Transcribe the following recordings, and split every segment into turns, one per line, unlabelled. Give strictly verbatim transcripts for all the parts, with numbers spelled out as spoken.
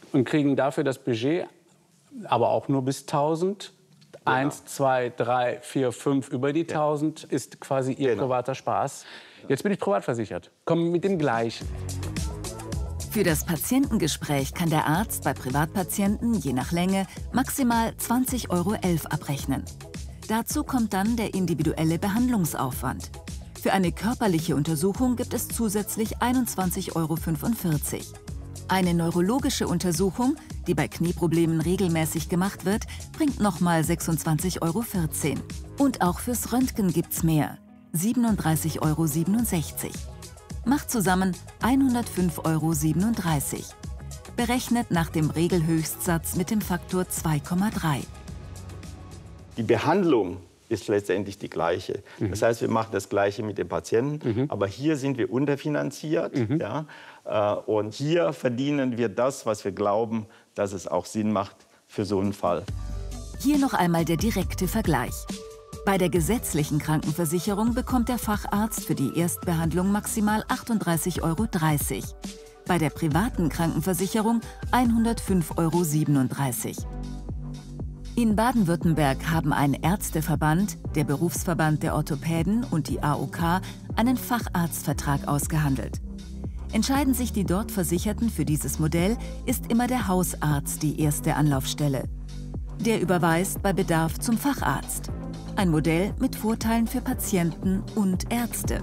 und kriegen dafür das Budget, aber auch nur bis tausend. Genau. Eins, zwei, drei, vier, fünf über die tausend ist quasi Ihr genau. privater Spaß. Jetzt bin ich privat versichert. Kommen mit dem Gleichen.
Für das Patientengespräch kann der Arzt bei Privatpatienten je nach Länge maximal zwanzig Euro elf abrechnen. Dazu kommt dann der individuelle Behandlungsaufwand. Für eine körperliche Untersuchung gibt es zusätzlich einundzwanzig Euro fünfundvierzig. Eine neurologische Untersuchung, die bei Knieproblemen regelmäßig gemacht wird, bringt nochmal sechsundzwanzig Euro vierzehn. Und auch fürs Röntgen gibt's mehr, siebenunddreißig Euro siebenundsechzig. Macht zusammen hundertfünf Euro siebenunddreißig. Berechnet nach dem Regelhöchstsatz mit dem Faktor zwei Komma drei.
Die Behandlung ist letztendlich die gleiche. Mhm. Das heißt, wir machen das Gleiche mit dem Patienten, mhm. aber hier sind wir unterfinanziert. Mhm. Ja, äh, und hier verdienen wir das, was wir glauben, dass es auch Sinn macht für so einen Fall.
Hier noch einmal der direkte Vergleich. Bei der gesetzlichen Krankenversicherung bekommt der Facharzt für die Erstbehandlung maximal achtunddreißig Euro dreißig. Bei der privaten Krankenversicherung hundertfünf Euro siebenunddreißig. In Baden-Württemberg haben ein Ärzteverband, der Berufsverband der Orthopäden und die A O K einen Facharztvertrag ausgehandelt. Entscheiden sich die dort Versicherten für dieses Modell, ist immer der Hausarzt die erste Anlaufstelle. Der überweist bei Bedarf zum Facharzt. Ein Modell mit Vorteilen für Patienten und Ärzte.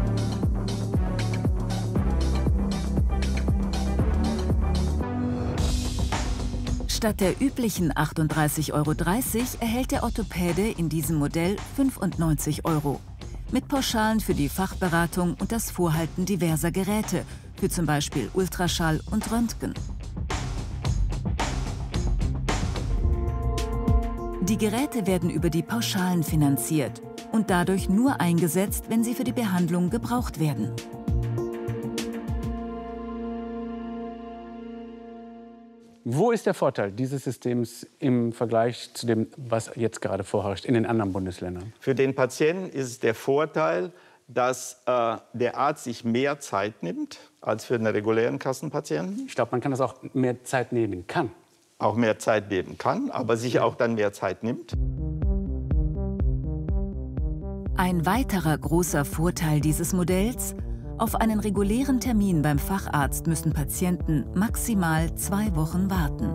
Statt der üblichen achtunddreißig Euro dreißig erhält der Orthopäde in diesem Modell fünfundneunzig Euro. Mit Pauschalen für die Fachberatung und das Vorhalten diverser Geräte, für zum Beispiel Ultraschall und Röntgen. Die Geräte werden über die Pauschalen finanziert und dadurch nur eingesetzt, wenn sie für die Behandlung gebraucht werden.
Wo ist der Vorteil dieses Systems im Vergleich zu dem, was jetzt gerade vorherrscht in den anderen Bundesländern?
Für den Patienten ist es der Vorteil, dass äh, der Arzt sich mehr Zeit nimmt als für einen regulären Kassenpatienten.
Ich glaube, man kann das auch mehr Zeit nehmen kann.
Auch mehr Zeit nehmen kann, aber sich auch dann mehr Zeit nimmt.
Ein weiterer großer Vorteil dieses Modells: Auf einen regulären Termin beim Facharzt müssen Patienten maximal zwei Wochen warten.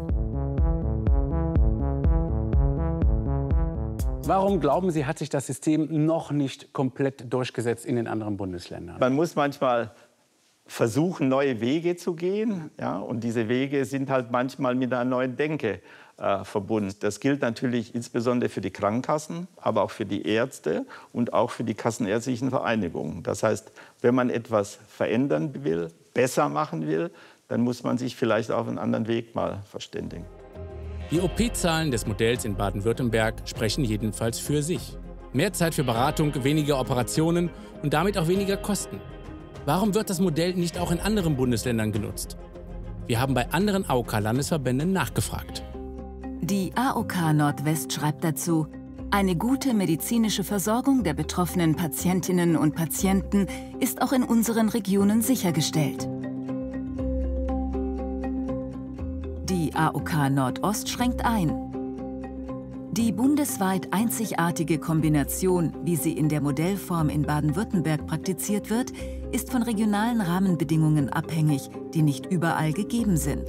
Warum glauben Sie, hat sich das System noch nicht komplett durchgesetzt in den anderen Bundesländern?
Man muss manchmal versuchen, neue Wege zu gehen. Ja, und diese Wege sind halt manchmal mit einer neuen Denke äh, verbunden. Das gilt natürlich insbesondere für die Krankenkassen, aber auch für die Ärzte und auch für die kassenärztlichen Vereinigungen. Das heißt, wenn man etwas verändern will, besser machen will, dann muss man sich vielleicht auf einen anderen Weg mal verständigen.
Die O P-Zahlen des Modells in Baden-Württemberg sprechen jedenfalls für sich. Mehr Zeit für Beratung, weniger Operationen und damit auch weniger Kosten. Warum wird das Modell nicht auch in anderen Bundesländern genutzt? Wir haben bei anderen A O K-Landesverbänden nachgefragt.
Die A O K Nordwest schreibt dazu: Eine gute medizinische Versorgung der betroffenen Patientinnen und Patienten ist auch in unseren Regionen sichergestellt. Die A O K Nordost schränkt ein. Die bundesweit einzigartige Kombination, wie sie in der Modellform in Baden-Württemberg praktiziert wird, ist von regionalen Rahmenbedingungen abhängig, die nicht überall gegeben sind.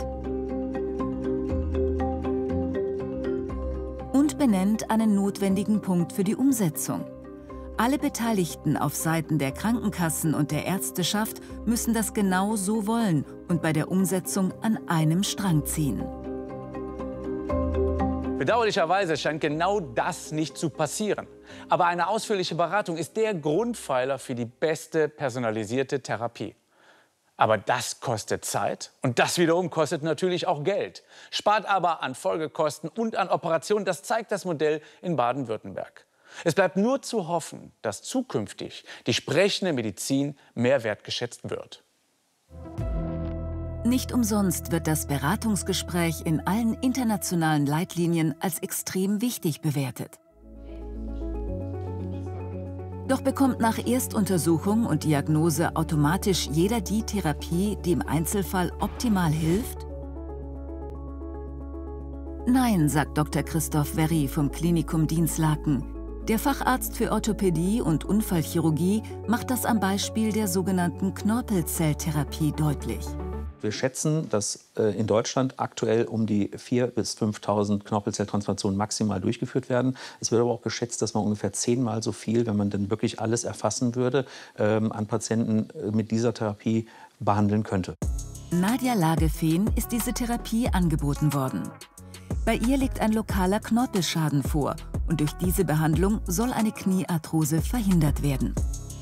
Und benennt einen notwendigen Punkt für die Umsetzung. Alle Beteiligten auf Seiten der Krankenkassen und der Ärzteschaft müssen das genau so wollen und bei der Umsetzung an einem Strang ziehen.
Bedauerlicherweise scheint genau das nicht zu passieren. Aber eine ausführliche Beratung ist der Grundpfeiler für die beste personalisierte Therapie. Aber das kostet Zeit und das wiederum kostet natürlich auch Geld. Spart aber an Folgekosten und an Operationen, das zeigt das Modell in Baden-Württemberg. Es bleibt nur zu hoffen, dass zukünftig die sprechende Medizin mehr wertgeschätzt wird.
Nicht umsonst wird das Beratungsgespräch in allen internationalen Leitlinien als extrem wichtig bewertet. Doch bekommt nach Erstuntersuchung und Diagnose automatisch jeder die Therapie, die im Einzelfall optimal hilft? Nein, sagt Doktor Christoph Werri vom Klinikum Dinslaken. Der Facharzt für Orthopädie und Unfallchirurgie macht das am Beispiel der sogenannten Knorpelzelltherapie deutlich.
Wir schätzen, dass äh, in Deutschland aktuell um die viertausend bis fünftausend Knorpelzelltransplantationen maximal durchgeführt werden. Es wird aber auch geschätzt, dass man ungefähr zehnmal so viel, wenn man denn wirklich alles erfassen würde, ähm, an Patienten äh, mit dieser Therapie behandeln könnte.
Nadja Lagefehn ist diese Therapie angeboten worden. Bei ihr liegt ein lokaler Knorpelschaden vor und durch diese Behandlung soll eine Kniearthrose verhindert werden.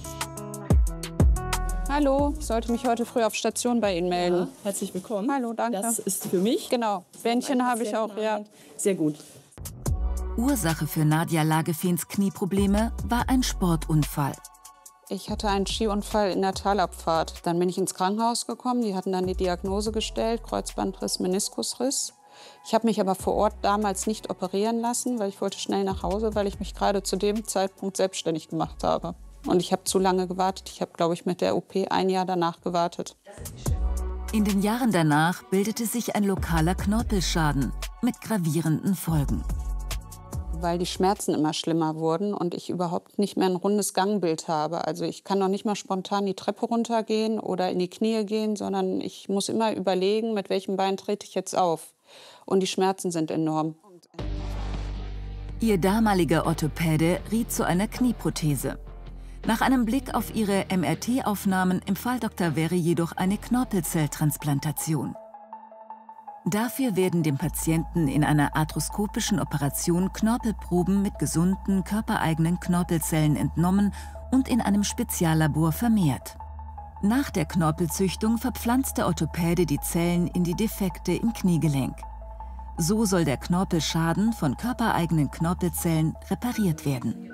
Hallo, ich sollte mich heute früh auf Station bei Ihnen melden.
Ja, herzlich willkommen.
Hallo, danke.
Das ist für mich.
Genau, Bändchen habe ich auch, ja.
Sehr gut.
Ursache für Nadja Lagefehns Knieprobleme war ein Sportunfall.
Ich hatte einen Skiunfall in der Talabfahrt. Dann bin ich ins Krankenhaus gekommen. Die hatten dann die Diagnose gestellt, Kreuzbandriss, Meniskusriss. Ich habe mich aber vor Ort damals nicht operieren lassen, weil ich wollte schnell nach Hause, weil ich mich gerade zu dem Zeitpunkt selbstständig gemacht habe. Und ich habe zu lange gewartet. Ich habe, glaube ich, mit der O P ein Jahr danach gewartet.
In den Jahren danach bildete sich ein lokaler Knorpelschaden mit gravierenden Folgen.
Weil die Schmerzen immer schlimmer wurden und ich überhaupt nicht mehr ein rundes Gangbild habe. Also ich kann noch nicht mal spontan die Treppe runtergehen oder in die Knie gehen, sondern ich muss immer überlegen, mit welchem Bein trete ich jetzt auf. Und die Schmerzen sind enorm.
Ihr damaliger Orthopäde riet zu einer Knieprothese. Nach einem Blick auf ihre M R T-Aufnahmen empfahl Doktor Werri jedoch eine Knorpelzelltransplantation. Dafür werden dem Patienten in einer arthroskopischen Operation Knorpelproben mit gesunden, körpereigenen Knorpelzellen entnommen und in einem Speziallabor vermehrt. Nach der Knorpelzüchtung verpflanzt der Orthopäde die Zellen in die Defekte im Kniegelenk. So soll der Knorpelschaden von körpereigenen Knorpelzellen repariert werden.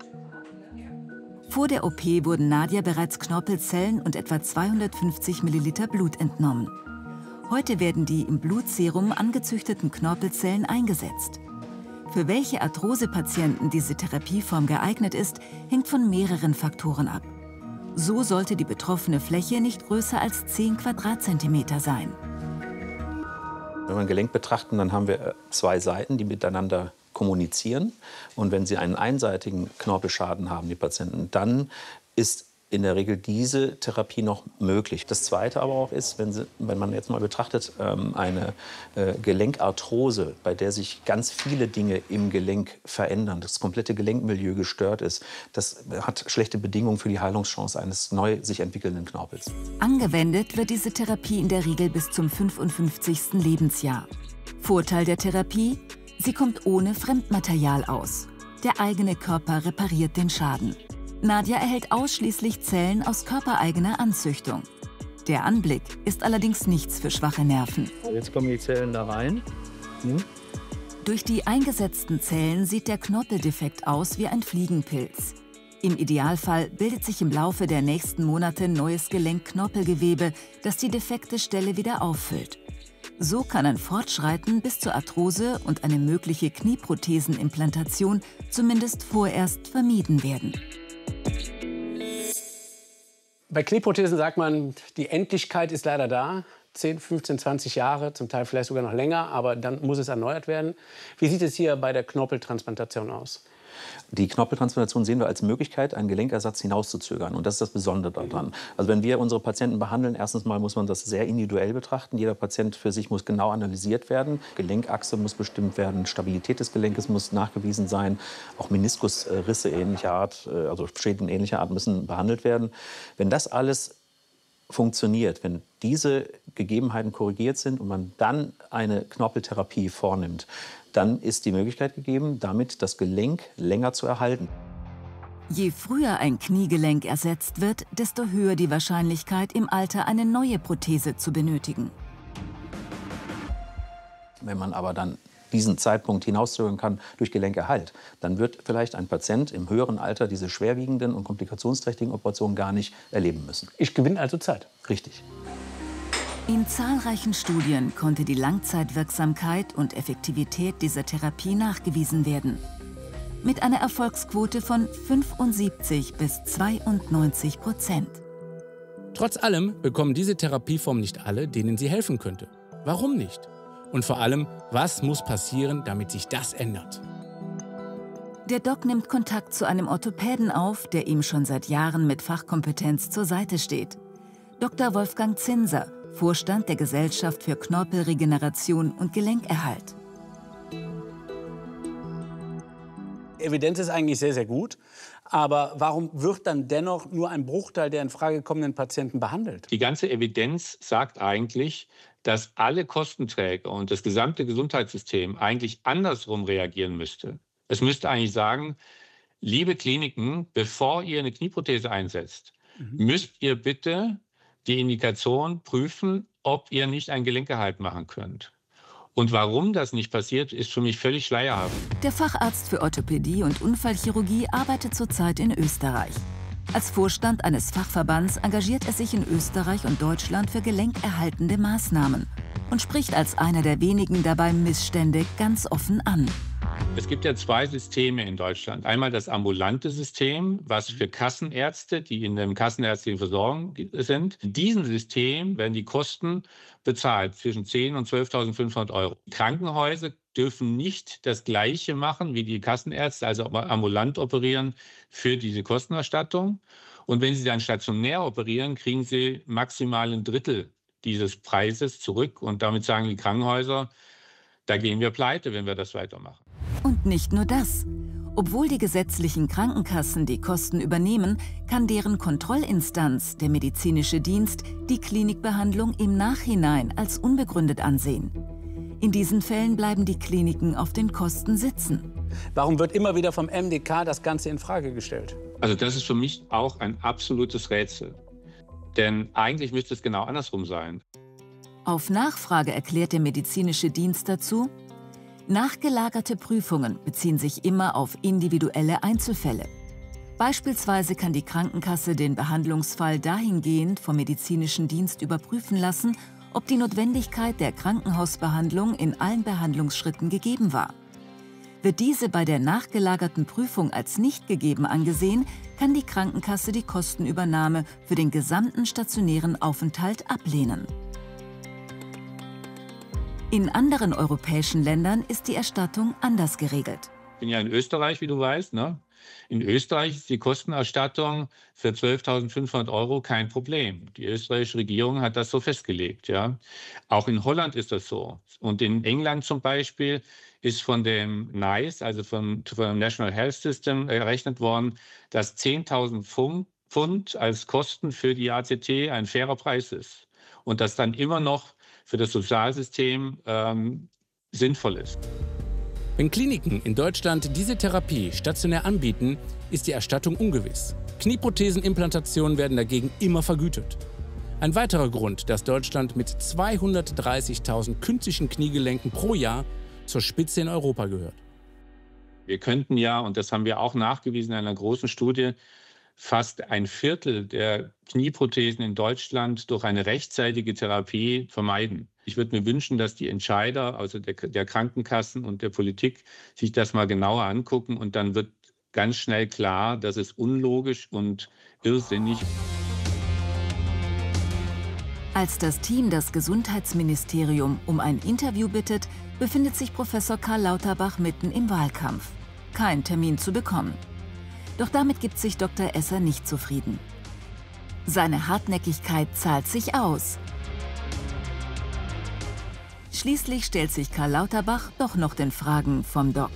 Vor der O P wurden Nadja bereits Knorpelzellen und etwa zweihundertfünfzig Milliliter Blut entnommen. Heute werden die im Blutserum angezüchteten Knorpelzellen eingesetzt. Für welche Arthrosepatienten diese Therapieform geeignet ist, hängt von mehreren Faktoren ab. So sollte die betroffene Fläche nicht größer als zehn Quadratzentimeter sein.
Wenn wir ein Gelenk betrachten, dann haben wir zwei Seiten, die miteinander kommunizieren. Und wenn sie einen einseitigen Knorpelschaden haben, die Patienten, dann ist in der Regel diese Therapie noch möglich. Das Zweite aber auch ist, wenn, sie, wenn man jetzt mal betrachtet, ähm, eine äh, Gelenkarthrose, bei der sich ganz viele Dinge im Gelenk verändern, das komplette Gelenkmilieu gestört ist, das hat schlechte Bedingungen für die Heilungschance eines neu sich entwickelnden Knorpels.
Angewendet wird diese Therapie in der Regel bis zum fünfundfünfzigsten Lebensjahr. Vorteil der Therapie? Sie kommt ohne Fremdmaterial aus. Der eigene Körper repariert den Schaden. Nadja erhält ausschließlich Zellen aus körpereigener Anzüchtung. Der Anblick ist allerdings nichts für schwache Nerven.
Jetzt kommen die Zellen da rein. Hm?
Durch die eingesetzten Zellen sieht der Knorpeldefekt aus wie ein Fliegenpilz. Im Idealfall bildet sich im Laufe der nächsten Monate neues Gelenkknorpelgewebe, das die defekte Stelle wieder auffüllt. So kann ein Fortschreiten bis zur Arthrose und eine mögliche Knieprothesenimplantation zumindest vorerst vermieden werden.
Bei Knieprothesen sagt man, die Endlichkeit ist leider da. zehn, fünfzehn, zwanzig Jahre, zum Teil vielleicht sogar noch länger, aber dann muss es erneuert werden. Wie sieht es hier bei der Knorpeltransplantation aus?
Die Knorpeltransplantation sehen wir als Möglichkeit, einen Gelenkersatz hinauszuzögern. Und das ist das Besondere daran. Also wenn wir unsere Patienten behandeln, erstens mal muss man das sehr individuell betrachten. Jeder Patient für sich muss genau analysiert werden. Gelenkachse muss bestimmt werden, Stabilität des Gelenkes muss nachgewiesen sein. Auch Meniskusrisse ähnlicher Art, also Schäden ähnlicher Art müssen behandelt werden. Wenn das alles funktioniert, wenn diese Gegebenheiten korrigiert sind und man dann eine Knorpeltherapie vornimmt, dann ist die Möglichkeit gegeben, damit das Gelenk länger zu erhalten.
Je früher ein Kniegelenk ersetzt wird, desto höher die Wahrscheinlichkeit, im Alter eine neue Prothese zu benötigen.
Wenn man aber dann diesen Zeitpunkt hinauszögern kann durch Gelenkerhalt, dann wird vielleicht ein Patient im höheren Alter diese schwerwiegenden und komplikationsträchtigen Operationen gar nicht erleben müssen.
Ich gewinne also Zeit.
Richtig.
In zahlreichen Studien konnte die Langzeitwirksamkeit und Effektivität dieser Therapie nachgewiesen werden. Mit einer Erfolgsquote von fünfundsiebzig bis zweiundneunzig Prozent.
Trotz allem bekommen diese Therapieform nicht alle, denen sie helfen könnte. Warum nicht? Und vor allem, was muss passieren, damit sich das ändert?
Der Doc nimmt Kontakt zu einem Orthopäden auf, der ihm schon seit Jahren mit Fachkompetenz zur Seite steht. Doktor Wolfgang Zinser, Vorstand der Gesellschaft für Knorpelregeneration und Gelenkerhalt.
Evidenz ist eigentlich sehr, sehr gut. Aber warum wird dann dennoch nur ein Bruchteil der in Frage kommenden Patienten behandelt?
Die ganze Evidenz sagt eigentlich, dass alle Kostenträger und das gesamte Gesundheitssystem eigentlich andersrum reagieren müsste. Es müsste eigentlich sagen, liebe Kliniken, bevor ihr eine Knieprothese einsetzt, mhm. müsst ihr bitte die Indikation prüfen, ob ihr nicht einen Gelenkerhalt machen könnt. Und warum das nicht passiert, ist für mich völlig schleierhaft.
Der Facharzt für Orthopädie und Unfallchirurgie arbeitet zurzeit in Österreich. Als Vorstand eines Fachverbands engagiert er sich in Österreich und Deutschland für gelenkerhaltende Maßnahmen und spricht als einer der wenigen dabei Missstände ganz offen an.
Es gibt ja zwei Systeme in Deutschland. Einmal das ambulante System, was für Kassenärzte, die in der kassenärztlichen Versorgung sind. In diesem System werden die Kosten bezahlt zwischen zehntausend und zwölftausendfünfhundert Euro. Krankenhäuser dürfen nicht das Gleiche machen wie die Kassenärzte, also ambulant operieren für diese Kostenerstattung. Und wenn sie dann stationär operieren, kriegen sie maximal ein Drittel dieses Preises zurück. Und damit sagen die Krankenhäuser, da gehen wir pleite, wenn wir das weitermachen.
Und nicht nur das. Obwohl die gesetzlichen Krankenkassen die Kosten übernehmen, kann deren Kontrollinstanz, der medizinische Dienst, die Klinikbehandlung im Nachhinein als unbegründet ansehen. In diesen Fällen bleiben die Kliniken auf den Kosten sitzen.
Warum wird immer wieder vom M D K das Ganze in Frage gestellt?
Also das ist für mich auch ein absolutes Rätsel. Denn eigentlich müsste es genau andersrum sein.
Auf Nachfrage erklärt der medizinische Dienst dazu, nachgelagerte Prüfungen beziehen sich immer auf individuelle Einzelfälle. Beispielsweise kann die Krankenkasse den Behandlungsfall dahingehend vom medizinischen Dienst überprüfen lassen, ob die Notwendigkeit der Krankenhausbehandlung in allen Behandlungsschritten gegeben war. Wird diese bei der nachgelagerten Prüfung als nicht gegeben angesehen, kann die Krankenkasse die Kostenübernahme für den gesamten stationären Aufenthalt ablehnen. In anderen europäischen Ländern ist die Erstattung anders geregelt.
Ich bin ja in Österreich, wie du weißt. Ne? In Österreich ist die Kostenerstattung für zwölftausendfünfhundert Euro kein Problem. Die österreichische Regierung hat das so festgelegt. Ja? Auch in Holland ist das so. Und in England zum Beispiel ist von dem NICE, also vom, vom National Health System, errechnet worden, dass zehntausend Pfund als Kosten für die A C T ein fairer Preis ist. Und dass dann immer noch für das Sozialsystem ähm, sinnvoll ist.
Wenn Kliniken in Deutschland diese Therapie stationär anbieten, ist die Erstattung ungewiss. Knieprothesenimplantationen werden dagegen immer vergütet. Ein weiterer Grund, dass Deutschland mit zweihundertdreißigtausend künstlichen Kniegelenken pro Jahr zur Spitze in Europa gehört.
Wir könnten ja, und das haben wir auch nachgewiesen in einer großen Studie, fast ein Viertel der Knieprothesen in Deutschland durch eine rechtzeitige Therapie vermeiden. Ich würde mir wünschen, dass die Entscheider, also der, der Krankenkassen und der Politik, sich das mal genauer angucken und dann wird ganz schnell klar, dass es unlogisch und irrsinnig ist.
Als das Team das Gesundheitsministerium um ein Interview bittet, befindet sich Professor Karl Lauterbach mitten im Wahlkampf. Kein Termin zu bekommen. Doch damit gibt sich Doktor Esser nicht zufrieden. Seine Hartnäckigkeit zahlt sich aus. Schließlich stellt sich Karl Lauterbach doch noch den Fragen vom Doc.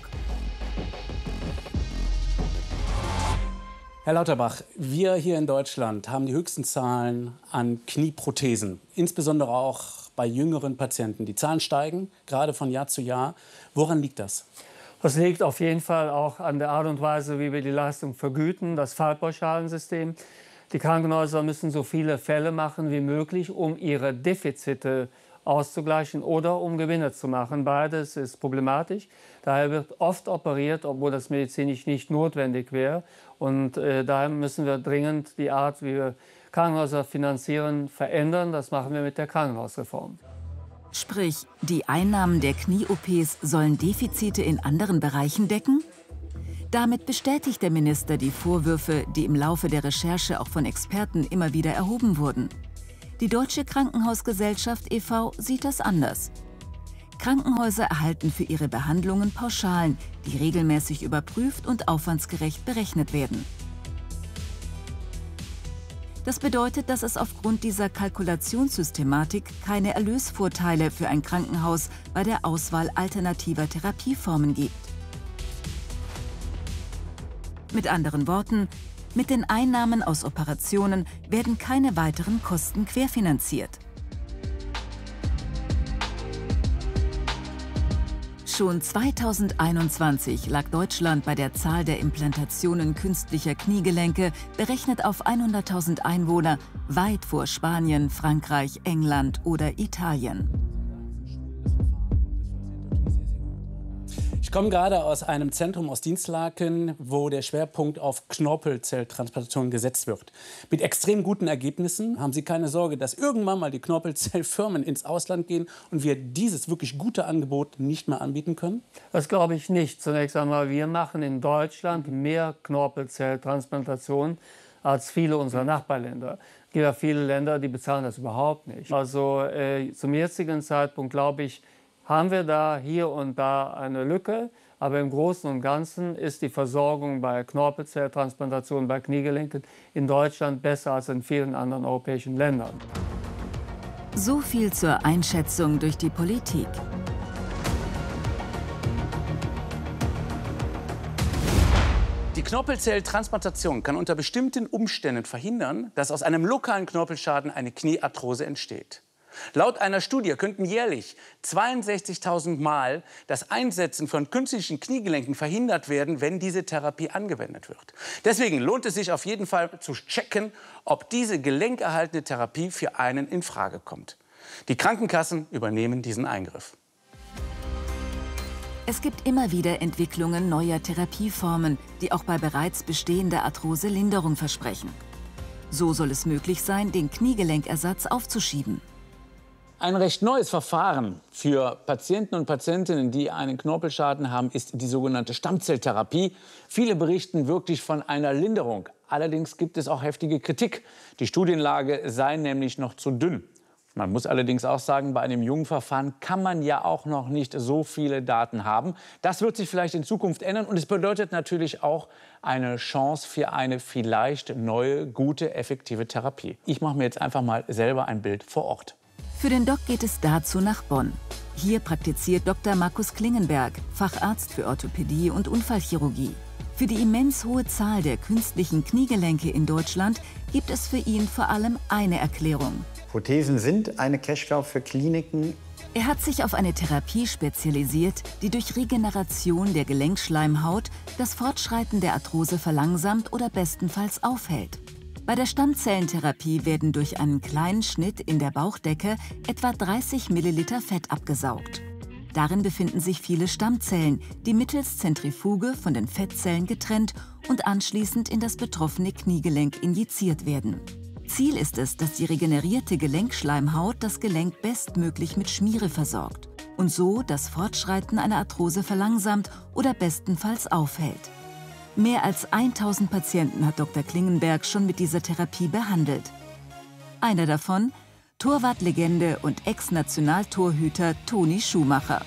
Herr Lauterbach, wir hier in Deutschland haben die höchsten Zahlen an Knieprothesen, insbesondere auch bei jüngeren Patienten. Die Zahlen steigen, gerade von Jahr zu Jahr. Woran liegt das?
Das liegt auf jeden Fall auch an der Art und Weise, wie wir die Leistung vergüten, das Fallpauschalensystem. Die Krankenhäuser müssen so viele Fälle machen wie möglich, um ihre Defizite auszugleichen oder um Gewinne zu machen. Beides ist problematisch. Daher wird oft operiert, obwohl das medizinisch nicht notwendig wäre. Und äh, daher müssen wir dringend die Art, wie wir Krankenhäuser finanzieren, verändern. Das machen wir mit der Krankenhausreform.
Sprich, die Einnahmen der Knie-O Ps sollen Defizite in anderen Bereichen decken? Damit bestätigt der Minister die Vorwürfe, die im Laufe der Recherche auch von Experten immer wieder erhoben wurden. Die Deutsche Krankenhausgesellschaft e V sieht das anders. Krankenhäuser erhalten für ihre Behandlungen Pauschalen, die regelmäßig überprüft und aufwandsgerecht berechnet werden. Das bedeutet, dass es aufgrund dieser Kalkulationssystematik keine Erlösvorteile für ein Krankenhaus bei der Auswahl alternativer Therapieformen gibt. Mit anderen Worten, mit den Einnahmen aus Operationen werden keine weiteren Kosten querfinanziert. Schon zweitausendeinundzwanzig lag Deutschland bei der Zahl der Implantationen künstlicher Kniegelenke, berechnet auf hunderttausend Einwohner, weit vor Spanien, Frankreich, England oder Italien.
Ich komme gerade aus einem Zentrum aus Dinslaken, wo der Schwerpunkt auf Knorpelzelltransplantation gesetzt wird. Mit extrem guten Ergebnissen. Haben Sie keine Sorge, dass irgendwann mal die Knorpelzellfirmen ins Ausland gehen und wir dieses wirklich gute Angebot nicht mehr anbieten können?
Das glaube ich nicht. Zunächst einmal, wir machen in Deutschland mehr Knorpelzelltransplantationen als viele unserer Nachbarländer. Es gibt ja viele Länder, die bezahlen das überhaupt nicht. Also äh, zum jetzigen Zeitpunkt, glaube ich, haben wir da hier und da eine Lücke. Aber im Großen und Ganzen ist die Versorgung bei Knorpelzelltransplantationen, bei Kniegelenken in Deutschland besser als in vielen anderen europäischen Ländern.
So viel zur Einschätzung durch die Politik.
Die Knorpelzelltransplantation kann unter bestimmten Umständen verhindern, dass aus einem lokalen Knorpelschaden eine Kniearthrose entsteht. Laut einer Studie könnten jährlich zweiundsechzigtausend Mal das Einsetzen von künstlichen Kniegelenken verhindert werden, wenn diese Therapie angewendet wird. Deswegen lohnt es sich auf jeden Fall zu checken, ob diese gelenkerhaltende Therapie für einen in Frage kommt. Die Krankenkassen übernehmen diesen Eingriff.
Es gibt immer wieder Entwicklungen neuer Therapieformen, die auch bei bereits bestehender Arthrose Linderung versprechen. So soll es möglich sein, den Kniegelenkersatz aufzuschieben.
Ein recht neues Verfahren für Patienten und Patientinnen, die einen Knorpelschaden haben, ist die sogenannte Stammzelltherapie. Viele berichten wirklich von einer Linderung. Allerdings gibt es auch heftige Kritik. Die Studienlage sei nämlich noch zu dünn. Man muss allerdings auch sagen, bei einem jungen Verfahren kann man ja auch noch nicht so viele Daten haben. Das wird sich vielleicht in Zukunft ändern und es bedeutet natürlich auch eine Chance für eine vielleicht neue, gute, effektive Therapie. Ich mache mir jetzt einfach mal selber ein Bild vor Ort.
Für den Doc geht es dazu nach Bonn. Hier praktiziert Doktor Markus Klingenberg, Facharzt für Orthopädie und Unfallchirurgie. Für die immens hohe Zahl der künstlichen Kniegelenke in Deutschland gibt es für ihn vor allem eine Erklärung.
Prothesen sind eine Cash-Cow für Kliniken.
Er hat sich auf eine Therapie spezialisiert, die durch Regeneration der Gelenkschleimhaut das Fortschreiten der Arthrose verlangsamt oder bestenfalls aufhält. Bei der Stammzellentherapie werden durch einen kleinen Schnitt in der Bauchdecke etwa dreißig Milliliter Fett abgesaugt. Darin befinden sich viele Stammzellen, die mittels Zentrifuge von den Fettzellen getrennt und anschließend in das betroffene Kniegelenk injiziert werden. Ziel ist es, dass die regenerierte Gelenkschleimhaut das Gelenk bestmöglich mit Schmiere versorgt und so das Fortschreiten einer Arthrose verlangsamt oder bestenfalls aufhält. Mehr als tausend Patienten hat Doktor Klingenberg schon mit dieser Therapie behandelt. Einer davon, Torwartlegende und Ex-Nationaltorhüter Toni Schumacher.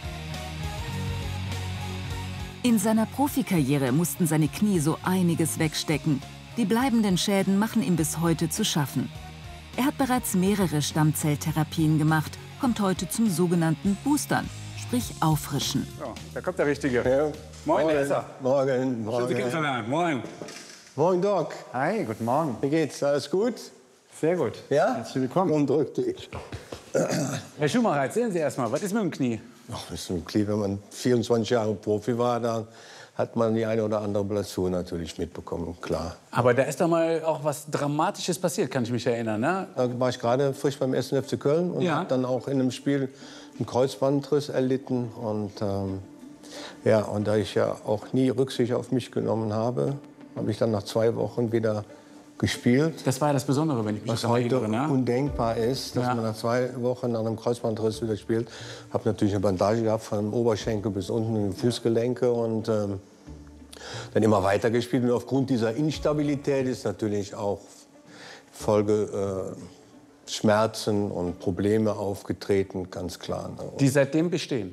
In seiner Profikarriere mussten seine Knie so einiges wegstecken. Die bleibenden Schäden machen ihm bis heute zu schaffen. Er hat bereits mehrere Stammzelltherapien gemacht, kommt heute zum sogenannten Boostern, sprich Auffrischen.
Ja, da kommt der Richtige.
Ja.
Moin,
Moin,
Lesser.
Morgen, morgen.
Moin.
Moin, Doc.
Hi, guten Morgen.
Wie geht's? Alles gut?
Sehr gut.
Ja?
Herzlich willkommen.
Und drück dich.
Herr Schumacher, erzählen Sie erst mal, was ist mit dem Knie?
Ach, das ist ein Knie, wenn man vierundzwanzig Jahre Profi war, dann hat man die eine oder andere Blessur natürlich mitbekommen, klar.
Aber da ist doch mal auch was Dramatisches passiert, kann ich mich erinnern, ne?
Da war ich gerade frisch beim ersten F C Köln und
Ja.
habe dann auch in einem Spiel einen Kreuzbandriss erlitten. Und, ähm, ja, und da ich ja auch nie Rücksicht auf mich genommen habe, habe ich dann nach zwei Wochen wieder gespielt.
Das war ja das Besondere, wenn ich mich
Was
daran
heute
erinnere, ne?
undenkbar ist, dass
Ja.
man nach zwei Wochen nach einem Kreuzbandriss wieder spielt. Ich habe natürlich eine Bandage gehabt, von dem Oberschenkel bis unten in die Fußgelenke und ähm, dann immer weiter gespielt. Und aufgrund dieser Instabilität ist natürlich auch Folge äh, Schmerzen und Probleme aufgetreten, ganz klar.
Die seitdem bestehen?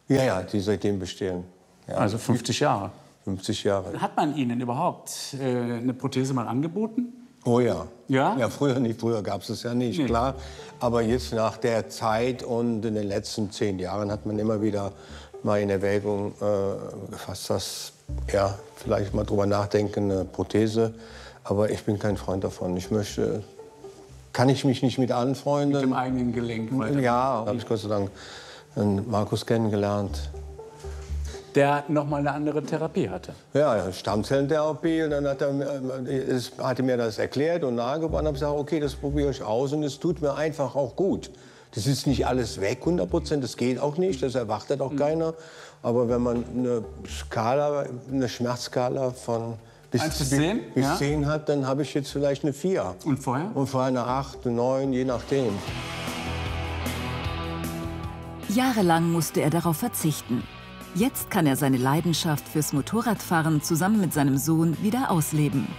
Ja, ja, die seitdem bestehen. Ja.
Also fünfzig Jahre.
fünfzig Jahre.
Hat man Ihnen überhaupt äh, eine Prothese mal angeboten?
Oh ja.
Ja?
Ja, früher nicht. Früher gab es es ja nicht,
Nee.
klar. Aber jetzt nach der Zeit und in den letzten zehn Jahren hat man immer wieder mal in Erwägung äh, gefasst, dass ja, vielleicht mal drüber nachdenken, eine Prothese. Aber ich bin kein Freund davon. Ich möchte, kann ich mich nicht mit anfreunden.
Mit dem eigenen Gelenk weiter.
Ja, habe ich Gott sei Dank einen Markus kennengelernt.
Der noch mal eine andere Therapie hatte.
Ja, Stammzellentherapie. Und dann hat er, äh, es, hat er mir das erklärt und nahegebracht. Und habe gesagt, okay, das probiere ich aus und es tut mir einfach auch gut. Das ist nicht alles weg, hundert Prozent, das geht auch nicht, das erwartet auch mhm. keiner. Aber wenn man eine Skala, eine Schmerzskala von bis,
eins bis zehn,
bis
ja.
zehn hat, dann habe ich jetzt vielleicht eine vier.
Und vorher?
Und vorher eine acht, eine neun, je nachdem.
Jahrelang musste er darauf verzichten. Jetzt kann er seine Leidenschaft fürs Motorradfahren zusammen mit seinem Sohn wieder ausleben.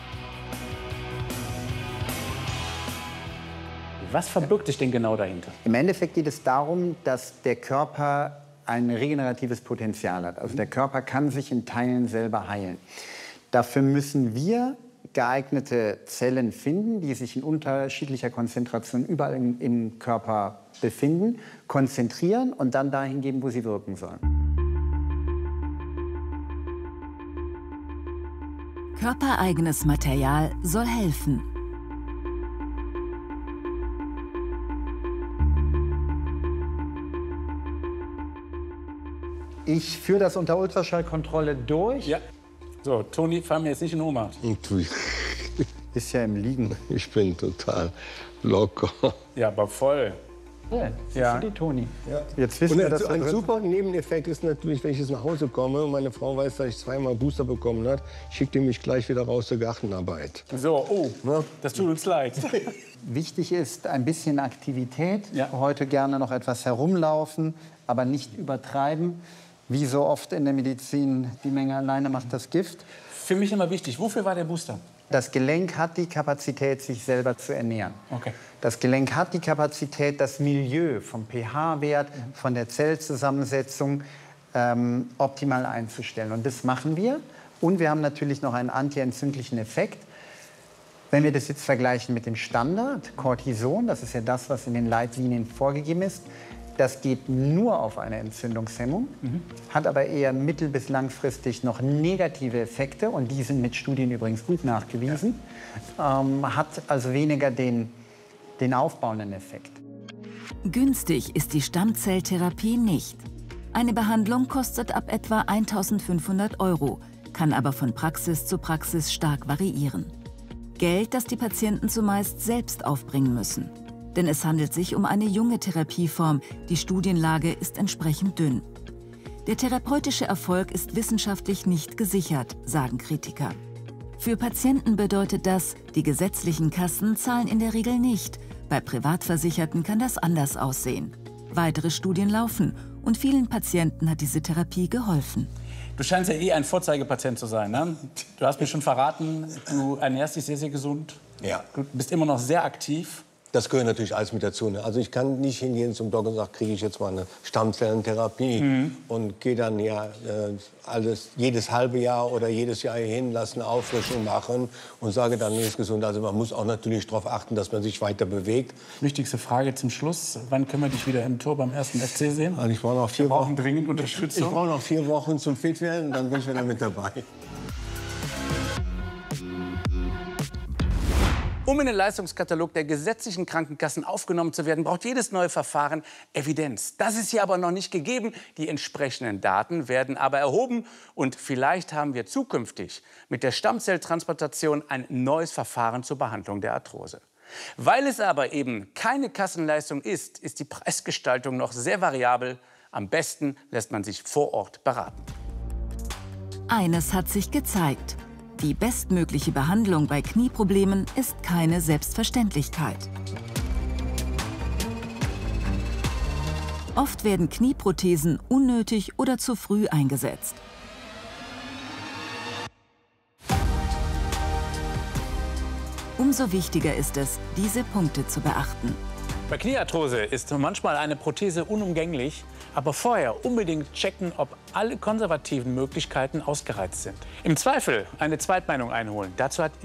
Was verbirgt sich denn genau dahinter?
Im Endeffekt geht es darum, dass der Körper ein regeneratives Potenzial hat. Also der Körper kann sich in Teilen selber heilen. Dafür müssen wir geeignete Zellen finden, die sich in unterschiedlicher Konzentration überall im, im Körper befinden, konzentrieren und dann dahin geben, wo sie wirken sollen.
Körpereigenes Material soll helfen.
Ich führe das unter Ultraschallkontrolle durch.
Ja. So, Toni, fahr mir jetzt nicht in Ohnmacht.
Ist ja im Liegen.
Ich bin total locker.
Ja, aber voll.
Ja,
Ja.
die Toni.
Ja.
Jetzt wissen
Und
wir, dass
ein
unsere-
super Nebeneffekt ist natürlich, wenn ich jetzt nach Hause komme und meine Frau weiß, dass ich zweimal Booster bekommen habe, schickt die mich gleich wieder raus zur Gartenarbeit.
So, oh,
Ja.
das tut uns leid.
Wichtig ist ein bisschen Aktivität.
Ja.
Heute gerne noch etwas herumlaufen, aber nicht übertreiben. Wie so oft in der Medizin, die Menge alleine macht das Gift.
Für mich immer wichtig, wofür war der Booster?
Das Gelenk hat die Kapazität, sich selber zu ernähren.
Okay.
Das Gelenk hat die Kapazität, das Milieu vom pH-Wert, von der Zellzusammensetzung ähm, optimal einzustellen. Und das machen wir. Und wir haben natürlich noch einen antientzündlichen Effekt. Wenn wir das jetzt vergleichen mit dem Standard, Cortison, das ist ja das, was in den Leitlinien vorgegeben ist, das geht nur auf eine Entzündungshemmung, mhm. hat aber eher mittel- bis langfristig noch negative Effekte. Und die sind mit Studien übrigens gut nachgewiesen. Ja. Ähm, hat also weniger den, den aufbauenden Effekt.
Günstig ist die Stammzelltherapie nicht. Eine Behandlung kostet ab etwa eintausendfünfhundert Euro, kann aber von Praxis zu Praxis stark variieren. Geld, das die Patienten zumeist selbst aufbringen müssen. Denn es handelt sich um eine junge Therapieform, die Studienlage ist entsprechend dünn. Der therapeutische Erfolg ist wissenschaftlich nicht gesichert, sagen Kritiker. Für Patienten bedeutet das, die gesetzlichen Kassen zahlen in der Regel nicht. Bei Privatversicherten kann das anders aussehen. Weitere Studien laufen und vielen Patienten hat diese Therapie geholfen.
Du scheinst ja eh ein Vorzeigepatient zu sein, ne? Du hast mir schon verraten, du ernährst dich sehr, sehr gesund.
Ja.
Du bist immer noch sehr aktiv.
Das gehört natürlich alles mit dazu. Ne? Also ich kann nicht hingehen zum Doktor und sagen, kriege ich jetzt mal eine Stammzellentherapie mhm. und gehe dann ja äh, alles jedes halbe Jahr oder jedes Jahr hier hin, lasse eine Auffrischung machen und sage dann, nee, ist gesund. Also man muss auch natürlich darauf achten, dass man sich weiter bewegt.
Wichtigste Frage zum Schluss: Wann können wir dich wieder im Tor beim ersten F C sehen?
Also ich brauche noch vier
wir brauchen
Wochen.
dringend Unterstützung.
Ich brauche noch vier Wochen zum Fitwerden, dann bin ich wieder mit dabei.
Um in den Leistungskatalog der gesetzlichen Krankenkassen aufgenommen zu werden, braucht jedes neue Verfahren Evidenz. Das ist hier aber noch nicht gegeben. Die entsprechenden Daten werden aber erhoben. Und vielleicht haben wir zukünftig mit der Stammzelltransplantation ein neues Verfahren zur Behandlung der Arthrose. Weil es aber eben keine Kassenleistung ist, ist die Preisgestaltung noch sehr variabel. Am besten lässt man sich vor Ort beraten.
Eines hat sich gezeigt: Die bestmögliche Behandlung bei Knieproblemen ist keine Selbstverständlichkeit. Oft werden Knieprothesen unnötig oder zu früh eingesetzt. Umso wichtiger ist es, diese Punkte zu beachten.
Bei Kniearthrose ist manchmal eine Prothese unumgänglich, Aber vorher unbedingt checken, ob alle konservativen Möglichkeiten ausgereizt sind. Im Zweifel eine Zweitmeinung einholen. Dazu hat